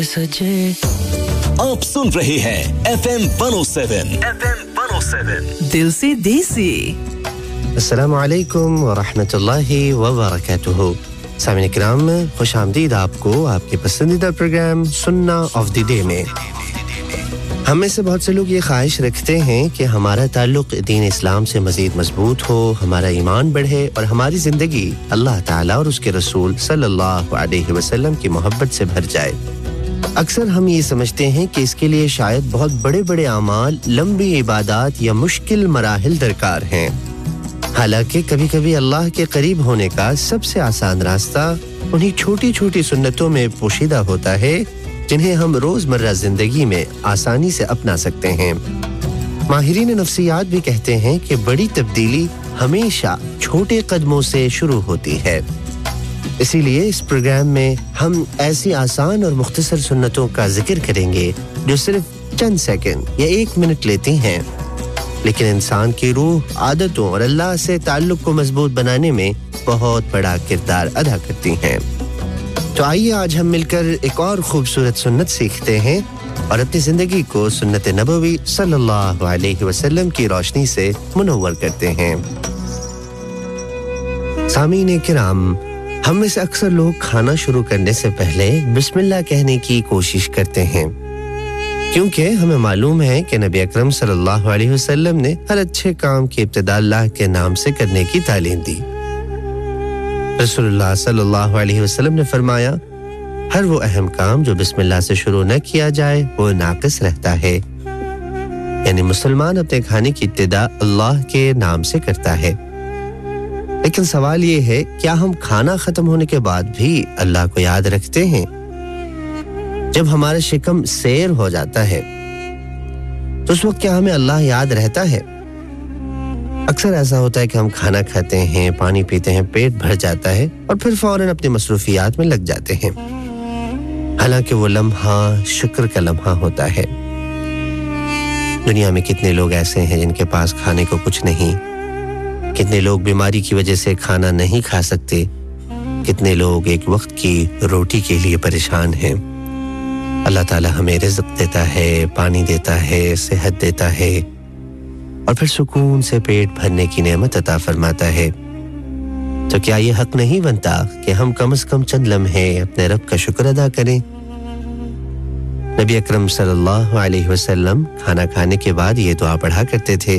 सजे आप सुन रहे हैं FM 107 दिल से देसी अस्सलाम वालेकुम व रहमतुल्लाहि व बरकातुहू सामीन इकराम खुशामदीद आपको आपके पसंदीदा प्रोग्राम सुन्ना ऑफ द डे में हम में से बहुत से लोग ये ख्वाहिश रखते हैं कि हमारा ताल्लुक दीन इस्लाम से मज़ीद मजबूत हो हमारा ईमान बढ़े और हमारी ज़िंदगी अल्लाह ताला और उसके रसूल सल्लल्लाहु अलैहि वसल्लम की मोहब्बत से भर जाए अक्सर हम ये समझते हैं कि इसके लिए शायद बहुत बड़े-बड़े अमाल लंबी इबादत या मुश्किल मराहिल दरकार हैं हालांकि कभी-कभी अल्लाह के करीब होने का सबसे आसान रास्ता उन्हीं छोटी-छोटी सुन्नतों में पोशीदा होता है जिन्हें हम रोजमर्रा जिंदगी में आसानी से अपना सकते हैं माहिरीन नफ्सियात भी कहते हैं कि बड़ी तब्दीली हमेशा छोटे कदमों से शुरू होती है इसीलिए इस प्रोग्राम में हम ऐसी आसान और मुख्तसर सुन्नतों का जिक्र करेंगे जो सिर्फ चंद सेकंड या 1 मिनट लेती हैं लेकिन इंसान की रूह आदतों और अल्लाह से ताल्लुक को मजबूत बनाने में बहुत बड़ा किरदार अदा करती हैं तो आइए आज हम मिलकर एक और खूबसूरत सुन्नत सीखते हैं और अपनी जिंदगी को सुन्नत नबवी सल्लल्लाहु अलैहि वसल्लम की रोशनी से मुनव्वर करते हैं सामीन किराम हम में से अक्सर लोग खाना शुरू करने से पहले बिस्मिल्लाह कहने की कोशिश करते हैं क्योंकि हमें मालूम है कि नबी अकरम सल्लल्लाहु अलैहि वसल्लम ने हर अच्छे काम की इब्तिदा अल्लाह के नाम से करने की तालीम दी रसूलुल्लाह सल्लल्लाहु अलैहि वसल्लम ने फरमाया हर वो अहम काम जो बिस्मिल्लाह से शुरू न किया जाए वो नाक़िस रहता है यानी मुसलमान अपने खाने की इब्तिदा अल्लाह के नाम से करता है लेकिन सवाल ये है क्या हम खाना खत्म होने के बाद भी अल्लाह को याद रखते हैं जब हमारा शिकम सैर हो जाता है तो उस वक्त क्या हमें अल्लाह याद रहता है अक्सर ऐसा होता है कि हम खाना खाते हैं पानी पीते हैं पेट भर जाता है और फिर फौरन अपनी मसरूफियात में लग जाते हैं हालांकि वो लम्हा शुक्र का लम्हा होता है दुनिया में कितने लोग ऐसे हैं जिनके पास खाने को कुछ नहीं कितने लोग बीमारी की वजह से खाना नहीं खा सकते कितने लोग एक वक्त की रोटी के लिए परेशान हैं अल्लाह ताला हमें रिज़्क़ देता है पानी देता है सेहत देता है और फिर सुकून से पेट भरने की नेमत अता फरमाता है तो क्या ये हक नहीं बनता कि हम कम से कम चंद लम्हे अपने रब का शुक्र अदा करें नबी अकरम सल्लल्लाहु अलैहि वसल्लम खाना खाने के बाद ये दुआ पढ़ा करते थे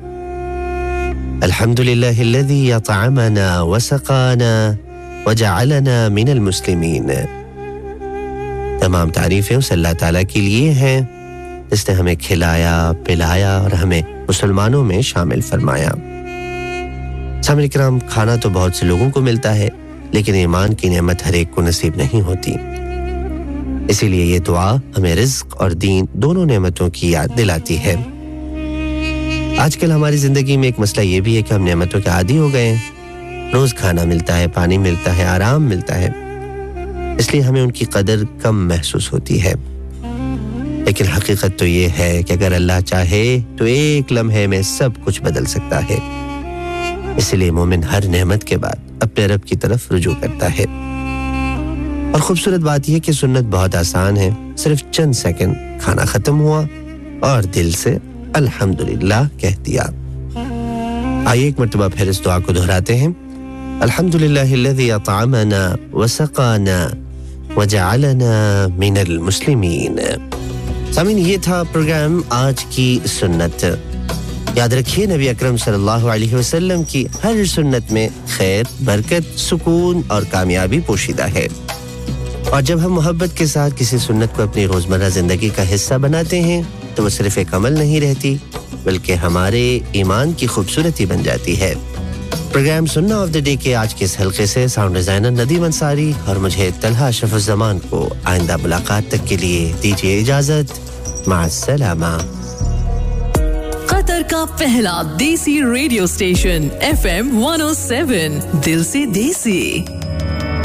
अल्हम्दुलिल्लाहिल्लज़ी अतअमना व सक़ाना व जअलना मिनल मुस्लिमीन तमाम तारीफें उस अल्लाह ताला के लिए हैं जिसने हमें खिलाया पिलाया और हमें मुसलमानों में शामिल फरमाया सामने किराम खाना तो बहुत से लोगों को मिलता है लेकिन ईमान की नेमत हर एक को नसीब नहीं होती इसीलिए ये दुआ हमें रिज़्क़ और दीन दोनों नेमतों की याद दिलाती है आजकल हमारी जिंदगी में एक मसला ये भी है कि हम नेमतों के आदी हो गए हैं रोज खाना मिलता है पानी मिलता है आराम मिलता है इसलिए हमें उनकी कदर कम महसूस होती है लेकिन हकीकत तो ये है कि अगर अल्लाह चाहे तो एक लम्हे में सब कुछ बदल सकता है इसलिए मोमिन हर नेमत के बाद अपने रब की तरफ रुजू करता है और खूबसूरत बात यह कि सुन्नत बहुत आसान है सिर्फ चंद सेकंड खाना खत्म हुआ और दिल से अल्हम्दुलिल्लाह कह दिया आइए एक मर्तबा फिर इस दुआ को दोहराते हैं अल्हम्दुलिल्लाहिल्लज़ी अतअमना व सक़ाना व जअलना मिनल मुस्लिमीन सामीन ये था प्रोग्राम आज की सुन्नत याद रखिए नबी अकरम सल्लल्लाहु अलैहि वसल्लम की हर सुन्नत में खैर बरकत सुकून और कामयाबी पोशीदा है और जब हम मोहब्बत के साथ किसी सुन्नत को अपनी रोजमर्रा जिंदगी का हिस्सा बनाते हैं तो वो सिर्फ एक अमल नहीं रहती बल्कि हमारे ईमान की खूबसूरती बन जाती है प्रोग्राम सुन्ना ऑफ द डे के आज के इस हल्के से साउंड डिजाइनर नदीम अंसारी और मुझे तलहा अशरफुज़्ज़मान को आइंदा मुलाकात तक के लिए दीजिए इजाजत माअस्सलामा कतर का पहला देसी रेडियो स्टेशन FM 107 दिल से देसी